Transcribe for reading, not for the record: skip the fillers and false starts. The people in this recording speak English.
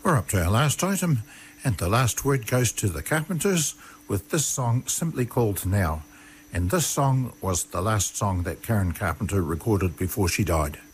We're up to our last item, and the last word goes to the Carpenters with this song simply called Now. And this song was the last song that Karen Carpenter recorded before she died.